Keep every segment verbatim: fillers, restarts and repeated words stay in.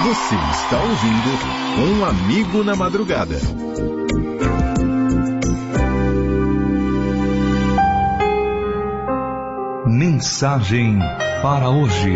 Você está ouvindo Um Amigo na Madrugada. Mensagem para hoje.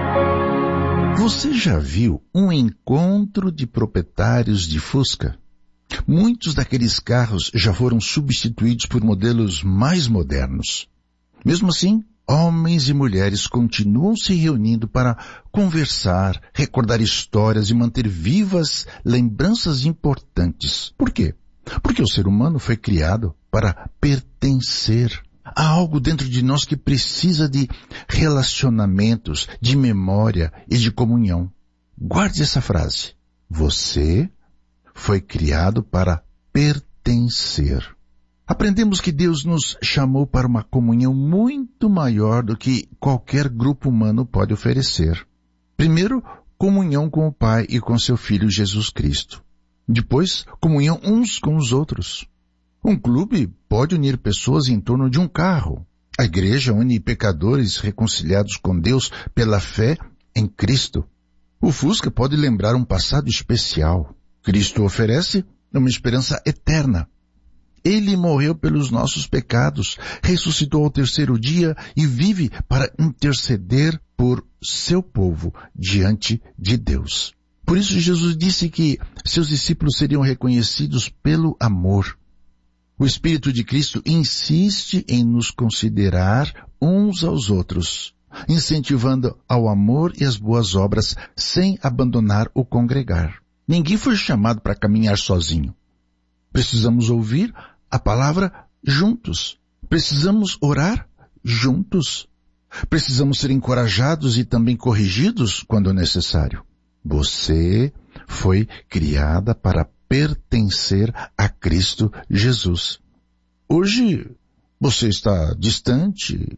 Você já viu um encontro de proprietários de Fusca? Muitos daqueles carros já foram substituídos por modelos mais modernos. Mesmo assim, homens e mulheres continuam se reunindo para conversar, recordar histórias e manter vivas lembranças importantes. Por quê? Porque o ser humano foi criado para pertencer. Há algo dentro de nós que precisa de relacionamentos, de memória e de comunhão. Guarde essa frase. Você foi criado para pertencer. Aprendemos que Deus nos chamou para uma comunhão muito maior do que qualquer grupo humano pode oferecer. Primeiro, comunhão com o Pai e com seu Filho Jesus Cristo. Depois, comunhão uns com os outros. Um clube pode unir pessoas em torno de um carro. A igreja une pecadores reconciliados com Deus pela fé em Cristo. O Fusca pode lembrar um passado especial. Cristo oferece uma esperança eterna. Ele morreu pelos nossos pecados, ressuscitou ao terceiro dia e vive para interceder por seu povo diante de Deus. Por isso Jesus disse que seus discípulos seriam reconhecidos pelo amor. O Espírito de Cristo insiste em nos considerar uns aos outros, incentivando ao amor e às boas obras sem abandonar o congregar. Ninguém foi chamado para caminhar sozinho. Precisamos ouvir a palavra juntos. Precisamos orar juntos. Precisamos ser encorajados e também corrigidos quando necessário. Você foi criada para pertencer a Cristo Jesus. Hoje você está distante,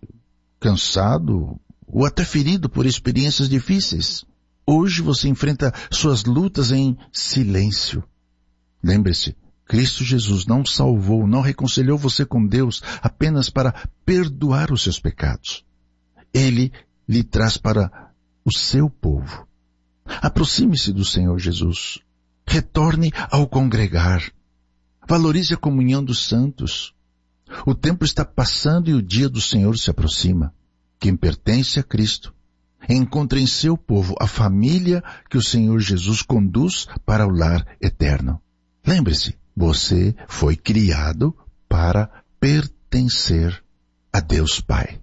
cansado ou até ferido por experiências difíceis. Hoje você enfrenta suas lutas em silêncio. Lembre-se, Cristo Jesus não salvou, não reconciliou você com Deus apenas para perdoar os seus pecados. Ele lhe traz para o seu povo. Aproxime-se do Senhor Jesus. Retorne ao congregar. Valorize a comunhão dos santos. O tempo está passando e o dia do Senhor se aproxima. Quem pertence a Cristo encontra em seu povo a família que o Senhor Jesus conduz para o lar eterno. Lembre-se, você foi criado para pertencer a Deus Pai.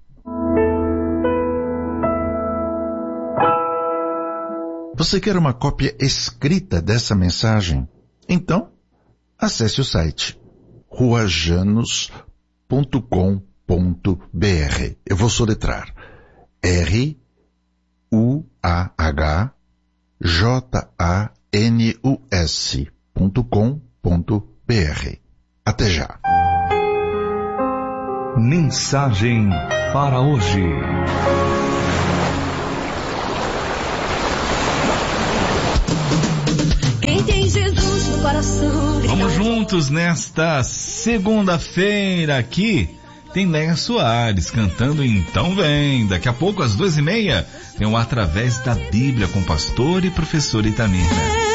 Você quer uma cópia escrita dessa mensagem? Então, acesse o site ruajanos ponto com ponto b r. Eu vou soletrar R U A H J A N U S ponto com ponto b r. Até já. Mensagem para hoje. Quem tem Jesus no coração. Vamos juntos nesta segunda-feira aqui. Tem Léa Soares cantando Então Vem. Daqui a pouco, às duas e meia, tem o Através da Bíblia com pastor e professor Itamir.